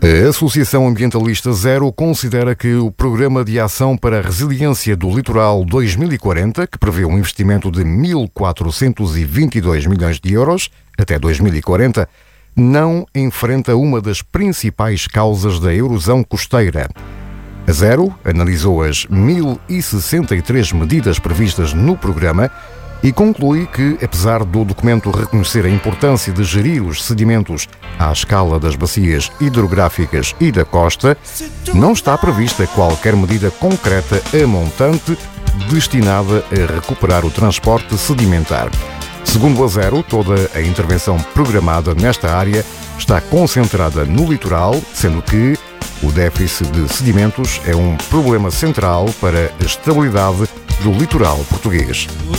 A Associação Ambientalista Zero considera que o Programa de Ação para a Resiliência do Litoral 2040, que prevê um investimento de 1.422 milhões de euros até 2040, não enfrenta uma das principais causas da erosão costeira. A Zero analisou as 1.063 medidas previstas no programa e conclui que, apesar do documento reconhecer a importância de gerir os sedimentos à escala das bacias hidrográficas e da costa, não está prevista qualquer medida concreta a montante destinada a recuperar o transporte sedimentar. Segundo a Zero, toda a intervenção programada nesta área está concentrada no litoral, sendo que o déficit de sedimentos é um problema central para a estabilidade do litoral português.